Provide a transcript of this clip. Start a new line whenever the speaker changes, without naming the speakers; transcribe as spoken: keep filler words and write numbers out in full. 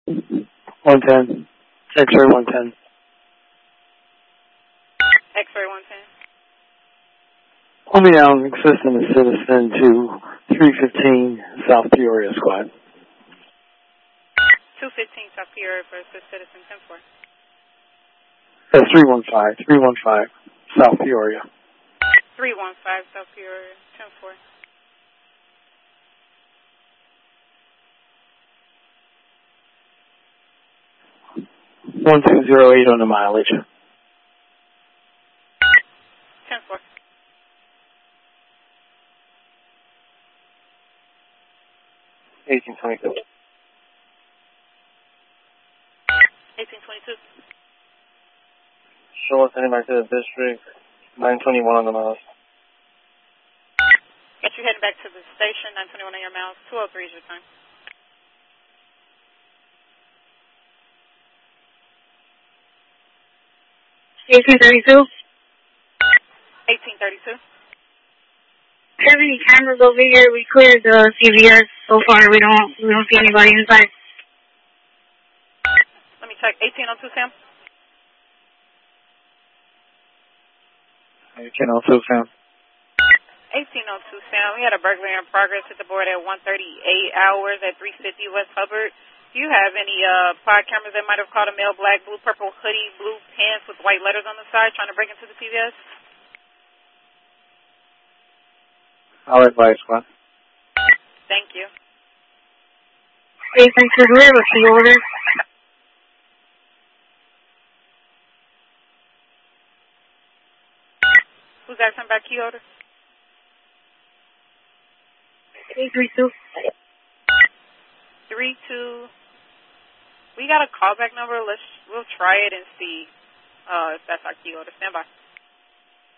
one ten. X-ray one ten.
X-ray one ten.
Pull me down, existing citizen to three fifteen South Peoria Squad.
two fifteen South Peoria for assist citizen ten four.
That's three one five. three one five South Peoria.
three one five South Peoria ten four.
one two zero eight on the mileage.
ten four.
eighteen twenty-two.
eighteen twenty-two.
Show us heading back to the district. nine twenty-one on the miles.
Got you heading back to the station. nine twenty-one on your miles. two oh three is your time.
eighteen thirty-two.
eighteen thirty-two.
Do you have any cameras over here? We cleared the C V S so far. We don't we don't see anybody inside.
Let me check. eighteen oh two, Sam.
eighteen oh two, Sam.
eighteen oh two, Sam. We had a burglary in progress at the board at one thirty-eight hours at three fifty West Hubbard. Do you have any uh, pod cameras that might have caught a male black, blue, purple hoodie, blue pants with white letters on the side trying to break into the C V S?
I'll advise, squad.
Thank you.
eighteen thirty-two, do we have a key order?
Who's asking about key order?
eight three two.
three two. We got a callback number. Let's we'll try it and see uh, if that's our key order. Stand by.